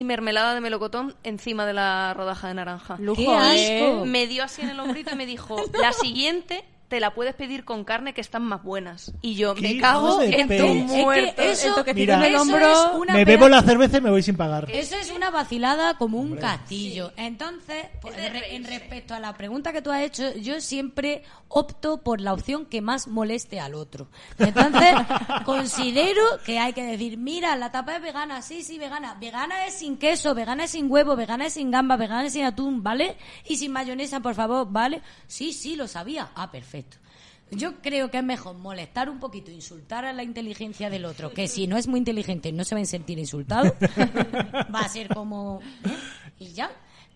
y mermelada de melocotón encima de la rodaja de naranja. ¡Qué asco! Me dio así en el hombrito y me dijo, la siguiente te la puedes pedir con carne que están más buenas. Y yo, me cago en tu muerto. Eso que Mira, tiene en el hombro... me bebo la cerveza y me voy sin pagar. Eso es una vacilada como un castillo. Sí. Entonces, pues, en respecto a la pregunta que tú has hecho, yo siempre opto por la opción que más moleste al otro. Entonces, considero que hay que decir, mira, la tapa es vegana, sí, vegana. Vegana es sin queso, vegana es sin huevo, vegana es sin gamba, vegana es sin atún, ¿vale? Y sin mayonesa, por favor, ¿vale? Sí, lo sabía. Ah, perfecto. Yo creo que es mejor molestar un poquito, insultar a la inteligencia del otro, que si no es muy inteligente no se va a sentir insultado, va a ser como... y ya,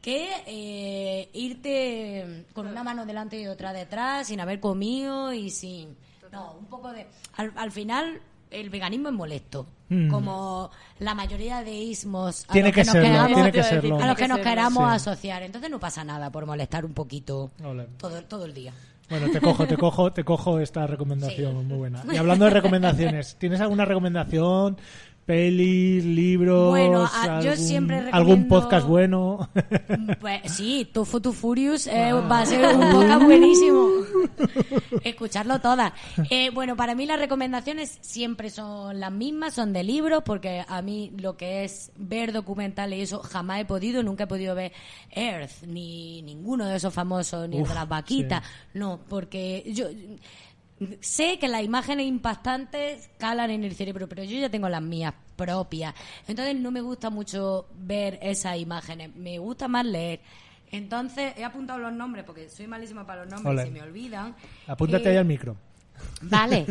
que irte con una mano delante y otra detrás, sin haber comido y sin... No, un poco de... Al final... El veganismo es molesto, como la mayoría de ismos tiene que serlo. A los que nos queramos asociar. Entonces no pasa nada por molestar un poquito todo el día. Bueno, te cojo esta recomendación, muy buena. Y hablando de recomendaciones, ¿tienes alguna recomendación? Pelis, libros, bueno, yo siempre recomiendo... algún podcast bueno. Pues sí, Too Fast, Too Furious va a ser un podcast buenísimo. Escucharlo todas. Bueno, para mí las recomendaciones siempre son las mismas, son de libros, porque a mí lo que es ver documentales y eso jamás he podido, nunca he podido ver Earth, ni ninguno de esos famosos, ni de las vaquitas. Sí. No, porque yo... sé que las imágenes impactantes calan en el cerebro, pero yo ya tengo las mías propias. Entonces no me gusta mucho ver esas imágenes. Me gusta más leer. Entonces he apuntado los nombres porque soy malísima para los nombres y se me olvidan. Apúntate ahí al micro. Vale.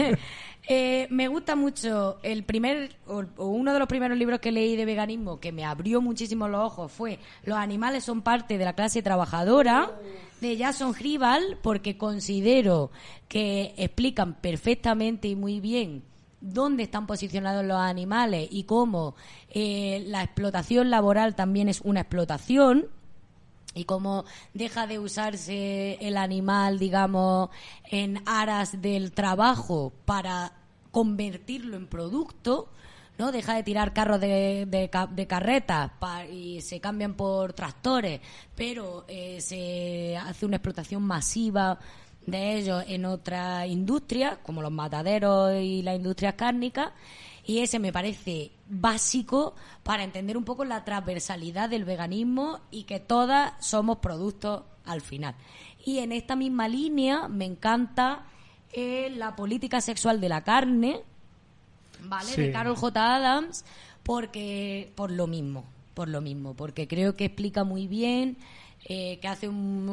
Me gusta mucho el primer o uno de los primeros libros que leí de veganismo que me abrió muchísimo los ojos fue Los animales son parte de la clase trabajadora, de Jason Hribal, porque considero que explican perfectamente y muy bien dónde están posicionados los animales y cómo la explotación laboral también es una explotación y cómo deja de usarse el animal, digamos, en aras del trabajo para convertirlo en producto, ¿no? Deja de tirar carros de carretas y se cambian por tractores, pero se hace una explotación masiva de ellos en otras industrias, como los mataderos y las industrias cárnicas, y ese me parece básico para entender un poco la transversalidad del veganismo y que todas somos productos al final. Y en esta misma línea me encanta La política sexual de la carne, ¿vale? Sí. De Carol J. Adams, porque por lo mismo, porque creo que explica muy bien, que hace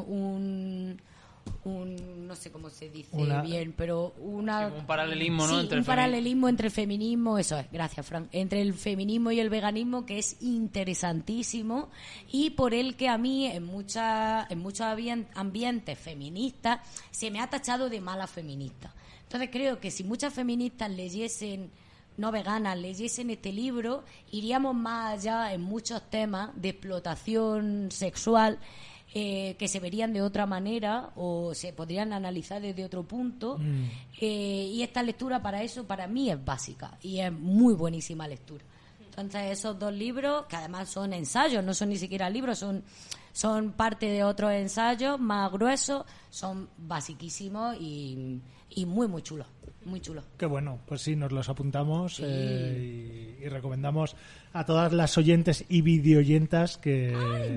un no sé cómo se dice bien, pero un paralelismo, ¿no? Sí, un paralelismo entre el feminismo, eso es, gracias, Fran, entre el feminismo y el veganismo, que es interesantísimo y por el que a mí en muchos ambientes feministas se me ha tachado de mala feminista. Entonces creo que si muchas feministas leyesen, no veganas, leyesen este libro, iríamos más allá en muchos temas de explotación sexual, que se verían de otra manera o se podrían analizar desde otro punto, y esta lectura para eso para mí es básica y es muy buenísima lectura. Entonces esos dos libros, que además son ensayos, no son ni siquiera libros, son parte de otros ensayos más gruesos, son basiquísimos y muy muy chulos. Muy chulo. Qué bueno, pues sí, nos los apuntamos, sí. Y recomendamos a todas las oyentes y videoyentas que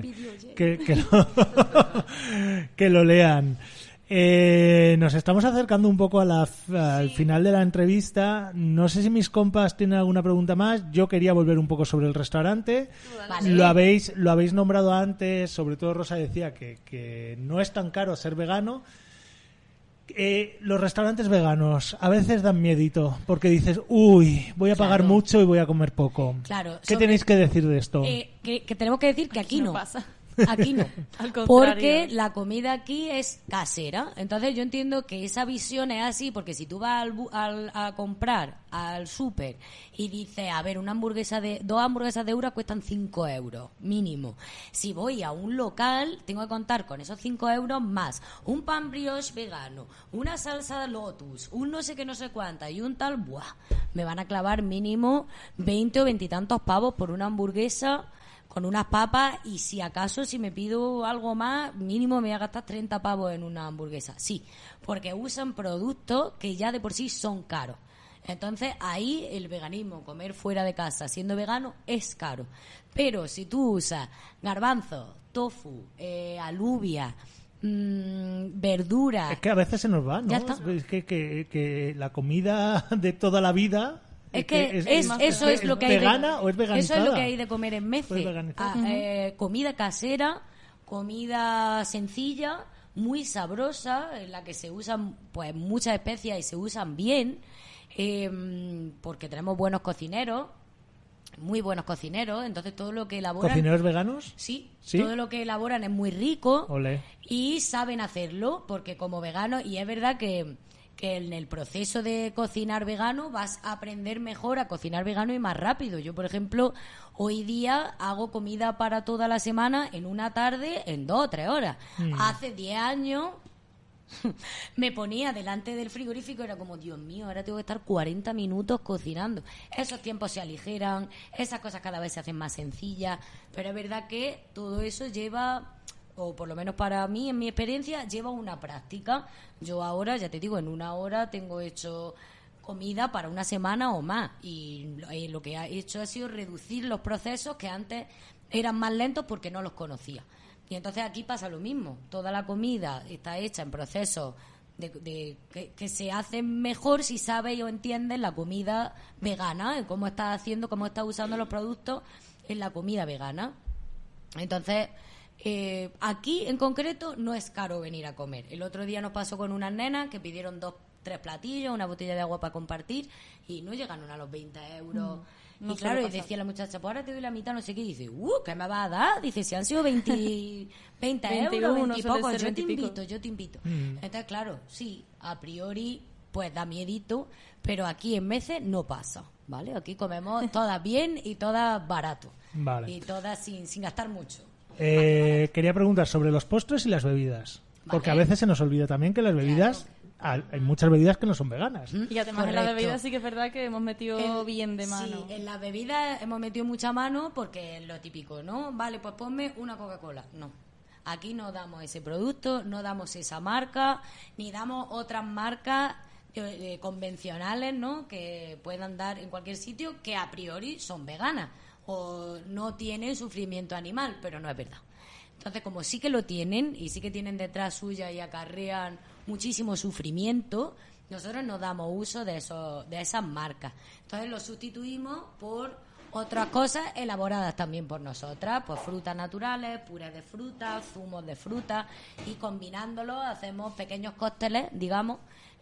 lo lean. Nos estamos acercando un poco al final de la entrevista. No sé si mis compas tienen alguna pregunta más. Yo quería volver un poco sobre el restaurante. Vale. Lo habéis nombrado antes, sobre todo Rosa decía que no es tan caro ser vegano. Los restaurantes veganos a veces dan miedito porque dices, voy a pagar mucho y voy a comer poco. Claro. ¿Qué tenéis que decir de esto? Que tenemos que decir que aquí no pasa. Aquí no. Al contrario. Porque la comida aquí es casera. Entonces yo entiendo que esa visión es así, porque si tú vas a comprar al súper y dices, a ver, dos hamburguesas de euro cuestan 5 euros, mínimo. Si voy a un local, tengo que contar con esos 5 euros más un pan brioche vegano, una salsa de lotus, un no sé qué no sé cuánta y un tal, ¡buah! Me van a clavar mínimo 20 o 20 y tantos pavos por una hamburguesa con unas papas, y si acaso si me pido algo más, mínimo me voy a gastar 30 pavos en una hamburguesa. Sí, porque usan productos que ya de por sí son caros. Entonces ahí el veganismo, comer fuera de casa siendo vegano, es caro. Pero si tú usas garbanzo, tofu, alubia, verdura... Es que a veces se nos va, ¿no? Ya está. Es que la comida de toda la vida... Es que eso es lo que hay ¿vegana o es veganizada? Eso es lo que hay de comer en Mece. Pues veganizada. Comida casera, comida sencilla, muy sabrosa, en la que se usan pues muchas especias y se usan bien, porque tenemos buenos cocineros, muy buenos cocineros, entonces todo lo que elaboran... ¿Cocineros veganos? Sí, ¿Sí? Todo lo que elaboran es muy rico. Olé. Y saben hacerlo, porque como veganos, y es verdad que en el proceso de cocinar vegano vas a aprender mejor a cocinar vegano y más rápido. Yo, por ejemplo, hoy día hago comida para toda la semana en una tarde, en 2 o 3 horas. Hace 10 años me ponía delante del frigorífico y era como, Dios mío, ahora tengo que estar 40 minutos cocinando. Esos tiempos se aligeran, esas cosas cada vez se hacen más sencillas, pero es verdad que todo eso lleva... o por lo menos para mí, en mi experiencia, lleva una práctica. Yo ahora, ya te digo, en 1 hora tengo hecho comida para una semana o más, y lo que he hecho ha sido reducir los procesos que antes eran más lentos porque no los conocía. Y entonces aquí pasa lo mismo, toda la comida está hecha en procesos que se hacen mejor si sabes o entiendes la comida vegana, cómo estás haciendo, cómo estás usando los productos en la comida vegana. Entonces... aquí en concreto no es caro venir a comer. El otro día nos pasó con unas nenas que pidieron 2-3 platillos, una botella de agua para compartir, y no llegaron a los 20 euros. No y claro, y pasa. Decía la muchacha, pues ahora te doy la mitad, no sé qué. Y dice, ¿qué me vas a dar? Dice, si han sido 20 euros, 21, 20 y suele poco, ser yo 20 te y pico. invito, yo te invito. Entonces, claro, sí, a priori, pues da miedito, pero aquí en Mece no pasa, ¿vale? Aquí comemos todas bien y todas barato. Vale. Y todas sin gastar mucho. Quería preguntar sobre los postres y las bebidas. Porque a veces se nos olvida también que las bebidas, hay muchas bebidas que no son veganas. Y además en la Correcto. bebida sí que es verdad que hemos metido bien de mano. Sí, en las bebidas hemos metido mucha mano porque es lo típico, ¿no? Vale, pues ponme una Coca-Cola. No. Aquí no damos ese producto, no damos esa marca, ni damos otras marcas convencionales, ¿no? Que puedan dar en cualquier sitio, que a priori son veganas o no tienen sufrimiento animal, pero no es verdad. Entonces, como sí que lo tienen y sí que tienen detrás suya y acarrean muchísimo sufrimiento, nosotros no damos uso de esas marcas. Entonces lo sustituimos por otras cosas elaboradas también por nosotras, pues frutas naturales, purés de fruta, zumos de fruta, y combinándolo hacemos pequeños cócteles, digamos,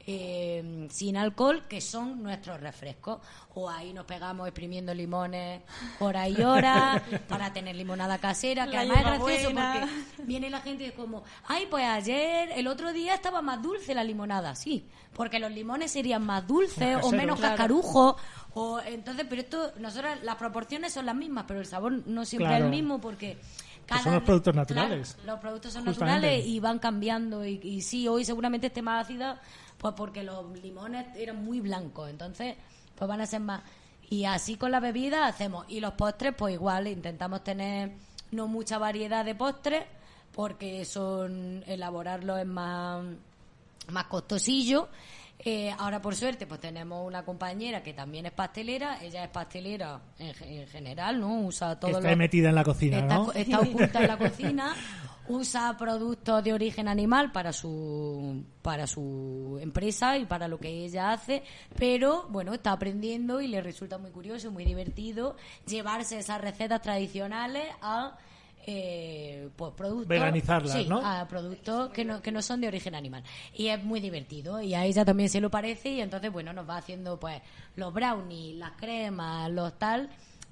sin alcohol, que son nuestros refrescos. O ahí nos pegamos exprimiendo limones horas y horas para tener limonada casera, que La además es gracioso hierbabuena. porque viene la gente y es como, ay, pues ayer, el otro día estaba más dulce la limonada. Sí, porque los limones serían más dulces o menos claro. cascarujos. O entonces, pero esto, nosotros las proporciones son las mismas, pero el sabor no siempre Claro. es el mismo porque Pues son los productos naturales. Claro, los productos son Justamente. naturales y van cambiando, y sí, hoy seguramente esté más ácida, pues porque los limones eran muy blancos, entonces pues van a ser más. Y así con la bebida hacemos. Y los postres, pues igual, intentamos tener no mucha variedad de postres, porque elaborarlos es más costosillo. Ahora, por suerte, pues tenemos una compañera que también es pastelera. Ella es pastelera en general, ¿no? Usa todo Está metida en la cocina, ¿no? Está oculta en la cocina. Usa productos de origen animal para su empresa y para lo que ella hace, pero bueno, está aprendiendo y le resulta muy curioso, muy divertido llevarse esas recetas tradicionales a pues productos, veganizarlas, sí, ¿no? a productos que no son de origen animal, y es muy divertido y a ella también se lo parece, y entonces bueno, nos va haciendo pues los brownies, las cremas, los tal,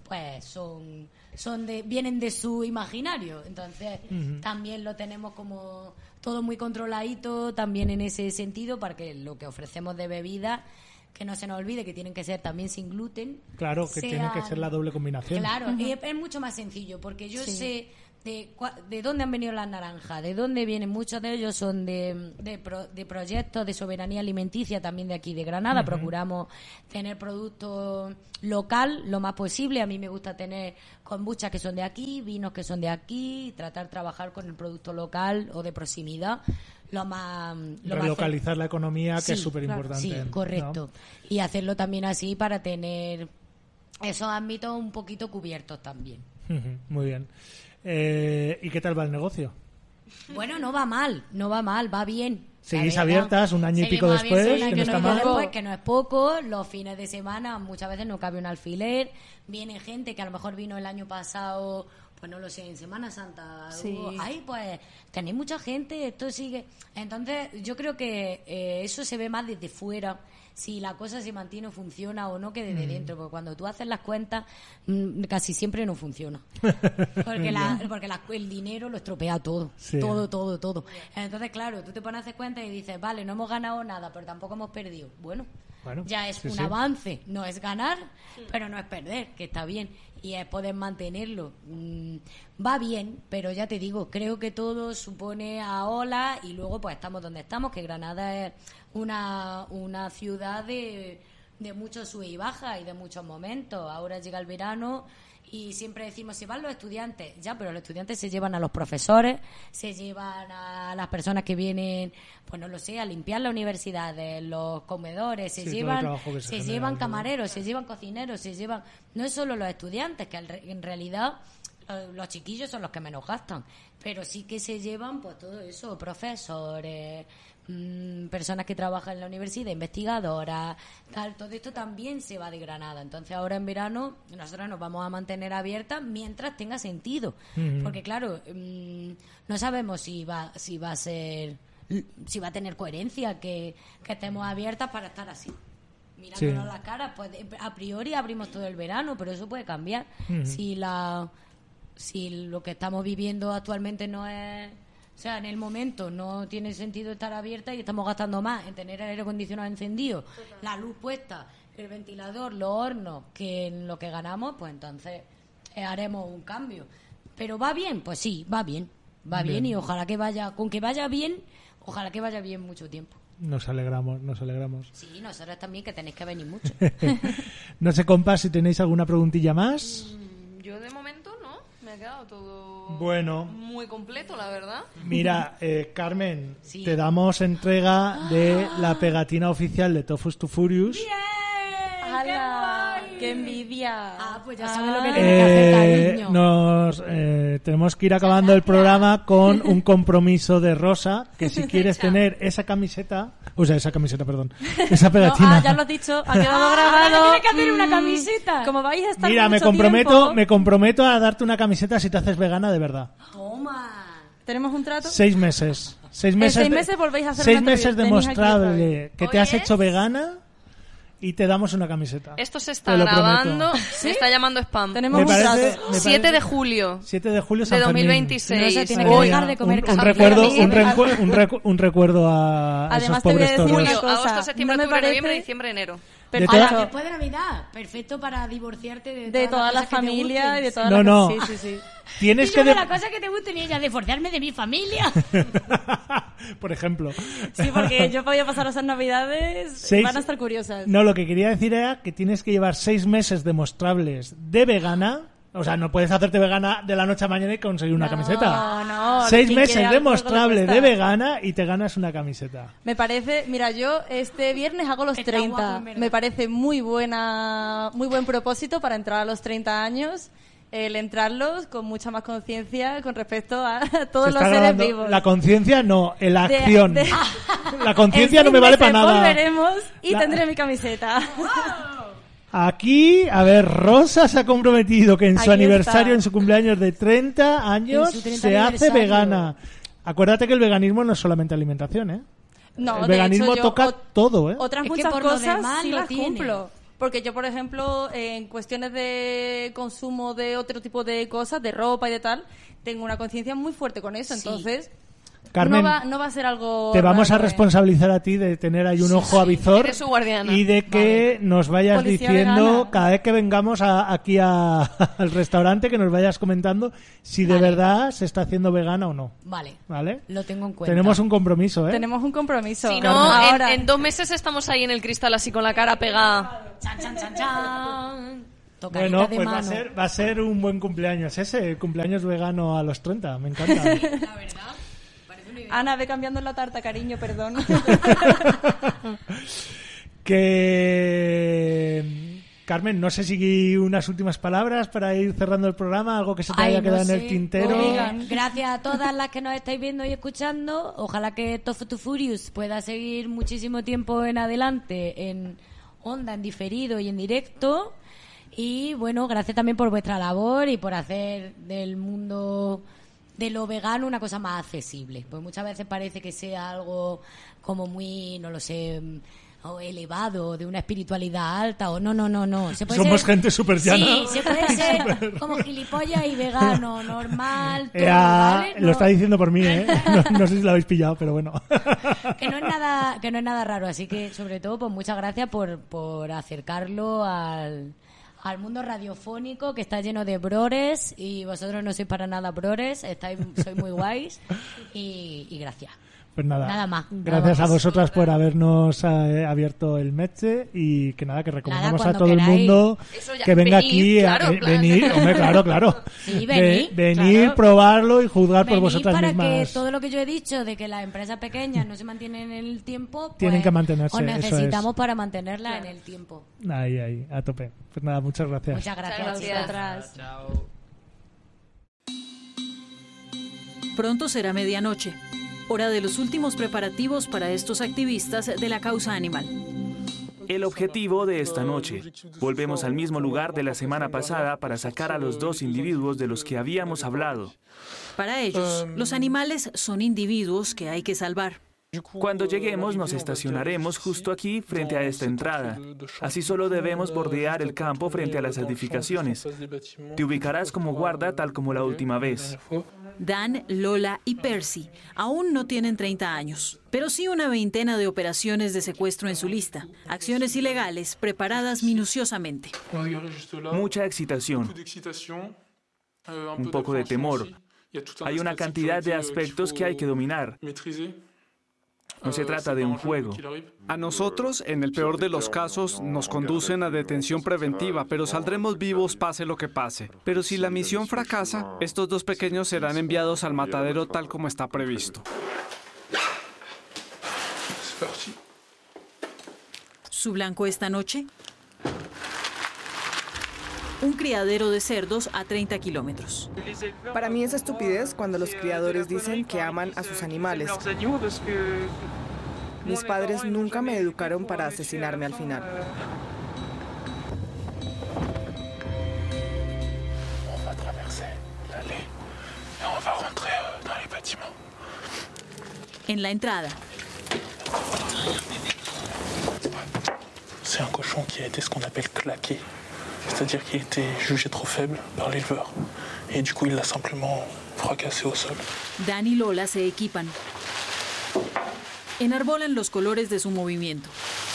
pues vienen de su imaginario. Entonces, también lo tenemos como todo muy controladito, también en ese sentido, para que lo que ofrecemos de bebida, que no se nos olvide que tienen que ser también sin gluten. Claro, que tiene que ser la doble combinación. Claro, es mucho más sencillo, porque yo sé de dónde han venido las naranjas, de dónde vienen. Muchos de ellos son de proyectos de soberanía alimenticia también de aquí de Granada. Procuramos tener productos local lo más posible. A mí me gusta tener kombuchas que son de aquí, vinos que son de aquí, tratar de trabajar con el producto local o de proximidad. Relocalizar la economía, que es súper importante. Sí, correcto. ¿No? Y hacerlo también así para tener esos ámbitos un poquito cubiertos también. Muy bien. ¿Y qué tal va el negocio? Bueno, no va mal, va bien. Seguís abiertas un año y pico después, que no está mal. Que no es poco. Los fines de semana muchas veces no cabe un alfiler. Viene gente que a lo mejor vino el año pasado, pues no lo sé, en Semana Santa. Ay, pues tenéis mucha gente, esto sigue. Entonces yo creo que eso se ve más desde fuera, si la cosa se mantiene o funciona o no, que desde dentro, porque cuando tú haces las cuentas casi siempre no funciona, porque el dinero lo estropea todo, todo. Entonces claro, tú te pones a hacer cuentas y dices, vale, no hemos ganado nada, pero tampoco hemos perdido. Bueno, ya es un avance, no es ganar, pero no es perder, que está bien, y es poder mantenerlo. Va bien, pero ya te digo, creo que todo supone a ola, y luego pues estamos donde estamos, que Granada es una ciudad de muchos sube y baja y de muchos momentos. Ahora llega el verano y siempre decimos, se van los estudiantes, ya, pero los estudiantes se llevan a los profesores, se llevan a las personas que vienen, pues no lo sé, a limpiar la universidad, los comedores, se llevan camareros, se llevan cocineros, no es solo los estudiantes, que en realidad los chiquillos son los que menos gastan, pero sí que se llevan pues todo eso, profesores, personas que trabajan en la universidad, investigadoras, tal, todo esto también se va de Granada. Entonces ahora en verano nosotros nos vamos a mantener abiertas mientras tenga sentido, porque claro, no sabemos si va a tener coherencia que estemos abiertas para estar así, mirándonos las caras. Pues a priori abrimos todo el verano, pero eso puede cambiar. Si lo que estamos viviendo actualmente no es, o sea, en el momento no tiene sentido estar abierta y estamos gastando más en tener el aire acondicionado encendido, la luz puesta, el ventilador, los hornos, que en lo que ganamos, pues entonces haremos un cambio. ¿Pero va bien? Pues sí, va bien, y ojalá que vaya bien mucho tiempo. Nos alegramos. Sí, nosotros también, que tenéis que venir mucho. No sé, compas, si tenéis alguna preguntilla más. Yo de momento no, me ha quedado todo muy completo, la verdad. Mira, Carmen, te damos entrega de la pegatina oficial de Tofus to Furious. ¡Bien! ¡Qué envidia! Pues ya sabes lo que tienes que hacer, cariño. Tenemos que ir acabando el programa con un compromiso de Rosa, que si quieres tener esa camiseta, esa pegatina. Ya lo has dicho, ha quedado grabado. Tienes que hacer una camiseta. Como vais a estar Mira, me comprometo a darte una camiseta si te haces vegana de verdad. Toma. ¿Tenemos un trato? 6 meses. 6 meses. En 6 meses volvéis a hacer 6 meses demostrable que te has hecho vegana. Y te damos una camiseta. Esto se está grabando, se está llamando spam. Tenemos un trato. 7 de julio. 7 de julio, San de 2026. No se tiene que dejar de comer un recuerdo a esos pobres toros. Julio, agosto, septiembre, octubre, noviembre, diciembre, enero. Después de Navidad, perfecto para divorciarte de toda la familia y de todas las Sí. Tienes que la cosa que te guste ni ella, divorciarme de mi familia. Por ejemplo. Sí, porque yo podía pasar esas Navidades, van a estar curiosas. No, lo que quería decir era que tienes que llevar 6 meses demostrables de vegana. O sea, no puedes hacerte vegana de la noche a mañana y conseguir una camiseta. No. 6 meses demostrables de vegana y te ganas una camiseta. Me parece, mira, yo este viernes hago los 30. Guapo, me parece muy buen propósito para entrar a los 30 años. El entrarlos con mucha más conciencia con respecto a todos los seres vivos. La conciencia no, la acción. La conciencia no me vale para nada. Volveremos y tendré mi camiseta. Aquí, a ver, Rosa se ha comprometido que en su aniversario, en su cumpleaños de 30 años, se hace vegana. Acuérdate que el veganismo no es solamente alimentación, ¿eh? No, el veganismo toca todo, ¿eh? Otras muchas cosas sí las cumplo. Porque yo, por ejemplo, en cuestiones de consumo de otro tipo de cosas, de ropa y de tal, tengo una conciencia muy fuerte con eso. Entonces, Carmen, no va a ser algo... te vamos a raro, responsabilizar a ti de tener ahí un ojo avizor eres su guardiana. y de que nos vayas Policía diciendo vegana. cada vez que vengamos aquí al restaurante, que nos vayas comentando si de verdad se está haciendo vegana o no. Vale. Lo tengo en cuenta. Tenemos un compromiso, ¿eh? Tenemos un compromiso. Si no, Ahora, en 2 meses estamos ahí en el cristal así con la cara pegada. Chan, chan, chan, chan. Tocadita Bueno, de pues mano. va a ser un buen cumpleaños ese, cumpleaños vegano a los 30, me encanta. La verdad. Ana, ve cambiando la tarta, cariño, perdón. Carmen, no sé si unas últimas palabras para ir cerrando el programa, algo que se te haya quedado en el tintero. Gracias a todas las que nos estáis viendo y escuchando. Ojalá que Tofu to Furious pueda seguir muchísimo tiempo en adelante en onda, en diferido y en directo. Y bueno, gracias también por vuestra labor y por hacer del mundo de lo vegano una cosa más accesible. Pues muchas veces parece que sea algo como muy, no lo sé, o elevado, de una espiritualidad alta, o no. Somos gente súper llana. Sí, se puede ser como gilipollas y vegano, normal, todo, ¿vale? Lo está diciendo por mí, ¿eh? No sé si lo habéis pillado, pero bueno. Que no es nada raro, así que sobre todo pues muchas gracias por acercarlo al mundo radiofónico, que está lleno de brores, y vosotros no sois para nada brores, sois muy guays, y gracias. Pues nada más. Gracias a vosotras por habernos abierto el Meche, y que recomendamos a todo el mundo que venga aquí venir, hombre, claro. Sí, venir, claro. probarlo y juzgar por vosotras para mismas. que todo lo que yo he dicho de que las empresas pequeñas no se mantienen en el tiempo, pues, tienen que mantenerse. os necesitamos para mantenerlas en el tiempo. Ahí, a tope. Pues nada, muchas gracias. Muchas gracias, chicas. Chao. Pronto será medianoche, hora de los últimos preparativos para estos activistas de la causa animal. El objetivo de esta noche. Volvemos al mismo lugar de la semana pasada para sacar a los 2 individuos de los que habíamos hablado. Para ellos, los animales son individuos que hay que salvar. Cuando lleguemos nos estacionaremos justo aquí frente a esta entrada. Así solo debemos bordear el campo frente a las edificaciones. Te ubicarás como guarda tal como la última vez. Dan, Lola y Percy aún no tienen 30 años, pero sí una veintena de operaciones de secuestro en su lista. Acciones ilegales preparadas minuciosamente. Mucha excitación. Un poco de temor. Hay una cantidad de aspectos que hay que dominar. No se trata de un juego. A nosotros, en el peor de los casos, nos conducen a detención preventiva, pero saldremos vivos pase lo que pase. Pero si la misión fracasa, estos 2 pequeños serán enviados al matadero tal como está previsto. ¿Su blanco esta noche? Un criadero de cerdos a 30 kilómetros. Para mí es estupidez cuando los criadores dicen que aman a sus animales. Mis padres nunca me educaron para asesinarme al final. En la entrada. C'est un cochon qui a été ce qu'on appelle claqué. C'est-à-dire qu'il était jugé trop faible par l'éleveur. Et du coup, il l'a simplement fracassé au sol. Dan y Lola se equipan. Enarbolan los colores de su movimiento.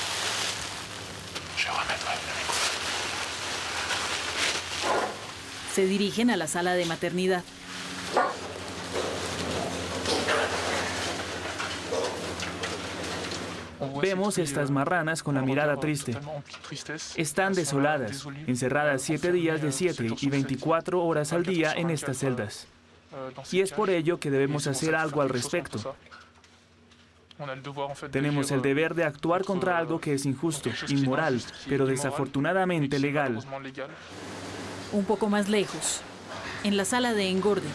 Se dirigen a la sala de maternidad. Vemos estas marranas con la mirada triste. Están desoladas, encerradas 7 días de 7 y 24 horas al día en estas celdas. Y es por ello que debemos hacer algo al respecto. Tenemos el deber de actuar contra algo que es injusto, inmoral, pero desafortunadamente legal. Un poco más lejos, en la sala de engorde.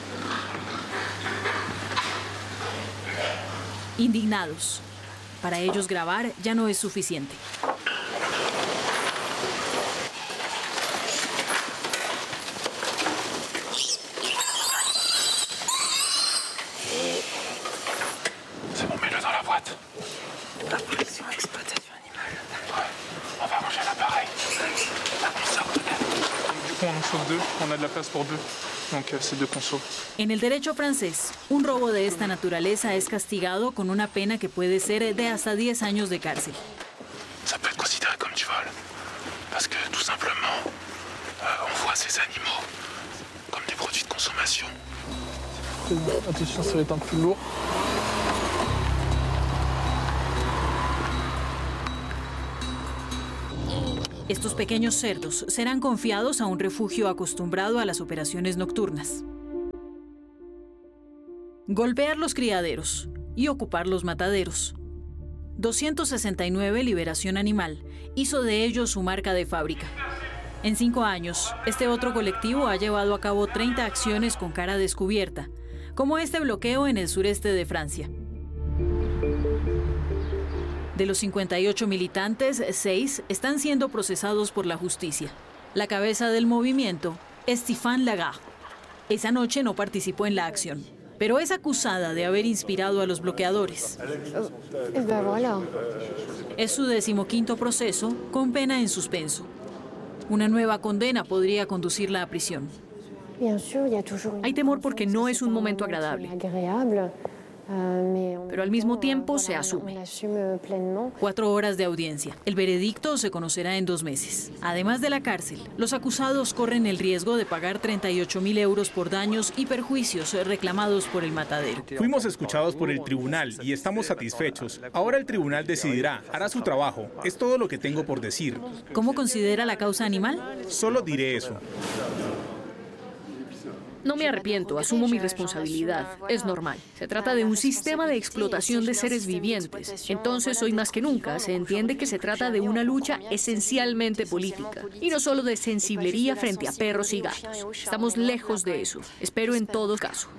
Indignados. Para ellos grabar ya no es suficiente. C'est bon, mets-le dans la boîte. La pression exploitation animale. Ouais, on va ranger l'appareil. On a de la place pour deux, donc c'est deux consos. En el derecho francés, un robo de esta naturaleza es castigado con una pena que puede ser de hasta 10 años de cárcel. Ça peut être considéré comme du vol, parce que tout simplement, on voit ces animaux comme des produits de consommation. Attention, ça va être un peu lourd. Estos pequeños cerdos serán confiados a un refugio acostumbrado a las operaciones nocturnas. Golpear los criaderos y ocupar los mataderos. 269 Liberación Animal hizo de ellos su marca de fábrica. En 5 años, este otro colectivo ha llevado a cabo 30 acciones con cara descubierta, como este bloqueo en el sureste de Francia. De los 58 militantes, 6 están siendo procesados por la justicia. La cabeza del movimiento es Stéphane Lagarde. Esa noche no participó en la acción, pero es acusada de haber inspirado a los bloqueadores. Es su 15º proceso con pena en suspenso. Una nueva condena podría conducirla a prisión. Hay temor porque no es un momento agradable, pero al mismo tiempo se asume. 4 horas de audiencia. El veredicto se conocerá en 2 meses. Además de la cárcel, los acusados corren el riesgo de pagar 38.000 euros por daños y perjuicios reclamados por el matadero. Fuimos escuchados por el tribunal y estamos satisfechos. Ahora el tribunal decidirá, hará su trabajo. Es todo lo que tengo por decir. ¿Cómo considera la causa animal? Solo diré eso. No me arrepiento, asumo mi responsabilidad. Es normal. Se trata de un sistema de explotación de seres vivientes. Entonces, hoy más que nunca, se entiende que se trata de una lucha esencialmente política. Y no solo de sensiblería frente a perros y gatos. Estamos lejos de eso. Espero en todo caso.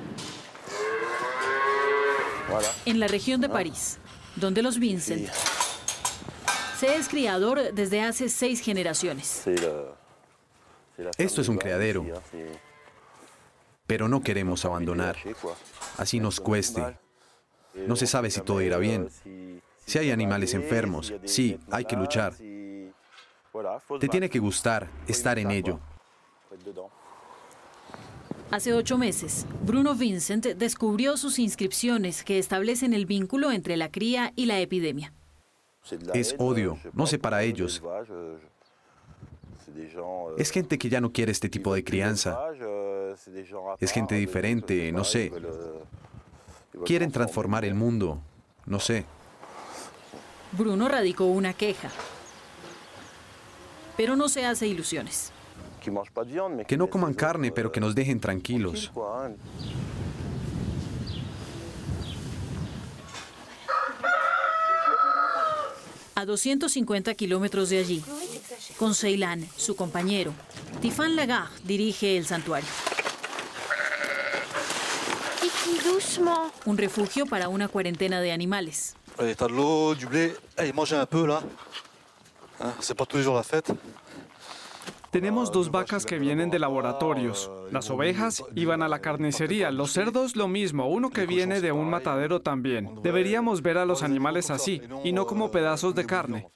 En la región de París, donde los Vincent se es criador desde hace 6 generaciones. Esto es un criadero. Pero no queremos abandonar, así nos cueste. No se sabe si todo irá bien. Si hay animales enfermos, sí, hay que luchar. Te tiene que gustar estar en ello. Hace 8 meses, Bruno Vincent descubrió sus inscripciones que establecen el vínculo entre la cría y la epidemia. Es odio, no sé para ellos. Es gente que ya no quiere este tipo de crianza. Es gente diferente, no sé. Quieren transformar el mundo, no sé. Bruno radicó una queja, pero no se hace ilusiones. Que no coman carne, pero que nos dejen tranquilos. A 250 kilómetros de allí, con Ceylan, su compañero, Stéphane Lagarde dirige el santuario. Un refugio para una cuarentena de animales. T'as de l'eau, du blé. Allez, mangez un peu là. C'est pas tous les jours la fête. Tenemos 2 vacas que vienen de laboratorios. Las ovejas iban a la carnicería, los cerdos lo mismo, uno que viene de un matadero también. Deberíamos ver a los animales así, y no como pedazos de carne.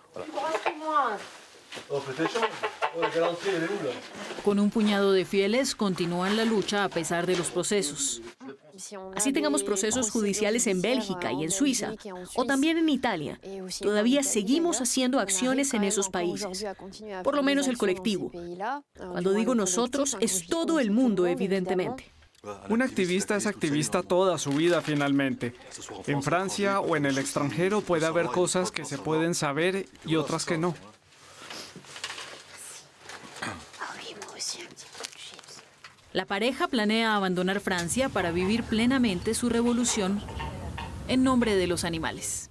Con un puñado de fieles continúan la lucha a pesar de los procesos. Así tengamos procesos judiciales en Bélgica y en Suiza, o también en Italia. Todavía seguimos haciendo acciones en esos países. Por lo menos el colectivo. Cuando digo nosotros, es todo el mundo, evidentemente. Un activista es activista toda su vida finalmente. En Francia o en el extranjero puede haber cosas que se pueden saber y otras que no. La pareja planea abandonar Francia para vivir plenamente su revolución en nombre de los animales.